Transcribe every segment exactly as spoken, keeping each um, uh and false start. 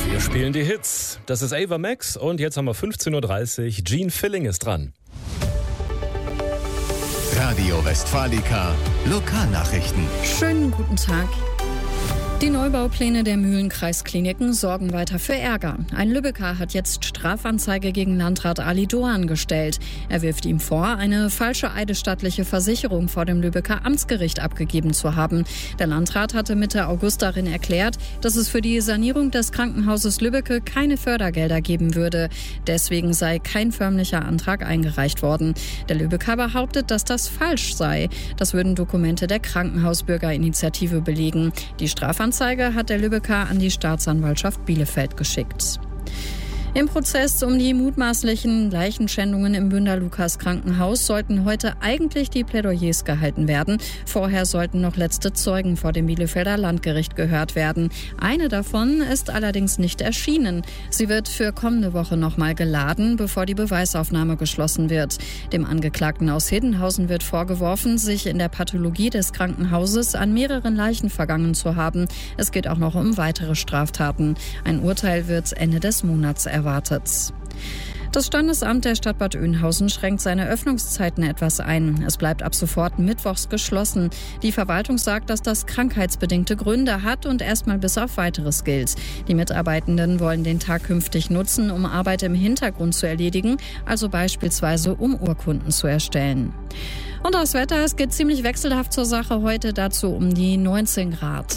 Wir spielen die Hits. Das ist Ava Max und jetzt haben wir fünfzehn Uhr dreißig. Gene Filling ist dran. Radio Westfalica, Lokalnachrichten. Schönen guten Tag. Die Neubaupläne der Mühlenkreiskliniken sorgen weiter für Ärger. Ein Lübecker hat jetzt Strafanzeige gegen Landrat Ali Doan gestellt. Er wirft ihm vor, eine falsche eidesstattliche Versicherung vor dem Lübecker Amtsgericht abgegeben zu haben. Der Landrat hatte Mitte August darin erklärt, dass es für die Sanierung des Krankenhauses Lübbecke keine Fördergelder geben würde. Deswegen sei kein förmlicher Antrag eingereicht worden. Der Lübecker behauptet, dass das falsch sei. Das würden Dokumente der Krankenhausbürgerinitiative belegen. Die Strafanzeige Anzeige hat der Lübecker an die Staatsanwaltschaft Bielefeld geschickt. Im Prozess um die mutmaßlichen Leichenschändungen im Bünder-Lukas-Krankenhaus sollten heute eigentlich die Plädoyers gehalten werden. Vorher sollten noch letzte Zeugen vor dem Bielefelder Landgericht gehört werden. Eine davon ist allerdings nicht erschienen. Sie wird für kommende Woche nochmal geladen, bevor die Beweisaufnahme geschlossen wird. Dem Angeklagten aus Hiddenhausen wird vorgeworfen, sich in der Pathologie des Krankenhauses an mehreren Leichen vergangen zu haben. Es geht auch noch um weitere Straftaten. Ein Urteil wird Ende des Monats erwartet. erwartet. Das Standesamt der Stadt Bad Oeynhausen schränkt seine Öffnungszeiten etwas ein. Es bleibt ab sofort mittwochs geschlossen. Die Verwaltung sagt, dass das krankheitsbedingte Gründe hat und erstmal bis auf Weiteres gilt. Die Mitarbeitenden wollen den Tag künftig nutzen, um Arbeit im Hintergrund zu erledigen, also beispielsweise um Urkunden zu erstellen. Und das Wetter, es geht ziemlich wechselhaft zur Sache heute, dazu um die neunzehn Grad.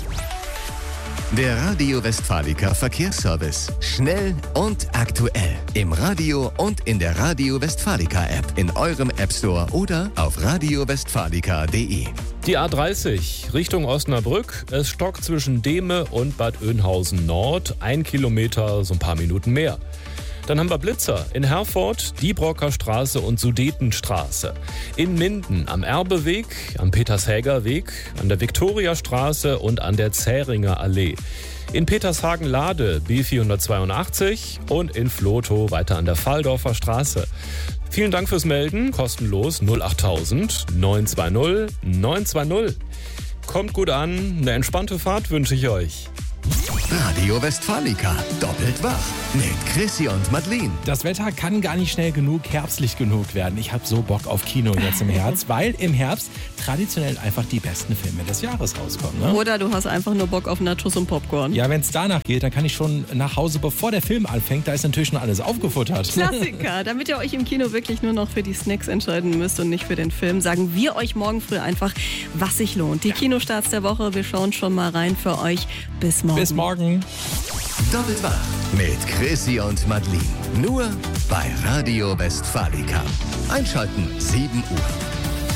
Der Radio Westfalica Verkehrsservice. Schnell und aktuell. Im Radio und in der Radio Westfalica App. In eurem App Store oder auf radio westfalica punkt de. Die A dreißig Richtung Osnabrück. Es stockt zwischen Dehme und Bad Oeynhausen Nord. Ein Kilometer, so ein paar Minuten mehr. Dann haben wir Blitzer in Herford, Diebrocker Straße und Sudetenstraße. In Minden am Erbeweg, am Petershäger-Weg, an der Viktoriastraße und an der Zähringer Allee. In Petershagen-Lade B vierhundertzweiundachtzig und in Vlotho weiter an der Valdorfer Straße. Vielen Dank fürs Melden, kostenlos null achttausend neunhundertzweißig neunhundertzweißig. Kommt gut an, eine entspannte Fahrt wünsche ich euch. Radio Westfalica, doppelt wach mit Chrissy und Madeline. Das Wetter kann gar nicht schnell genug, herbstlich genug werden. Ich habe so Bock auf Kino jetzt im Herbst, weil im Herbst traditionell einfach die besten Filme des Jahres rauskommen. Ne? Oder du hast einfach nur Bock auf Nachos und Popcorn. Ja, wenn es danach geht, dann kann ich schon nach Hause, bevor der Film anfängt. Da ist natürlich schon alles aufgefuttert. Klassiker. Damit ihr euch im Kino wirklich nur noch für die Snacks entscheiden müsst und nicht für den Film, sagen wir euch morgen früh einfach, was sich lohnt. Die ja. Kinostarts der Woche, wir schauen schon mal rein für euch. Bis morgen. Bis morgen. Doppelt wach mit Chrissy und Madeline. Nur bei Radio Westfalica. Einschalten sieben Uhr.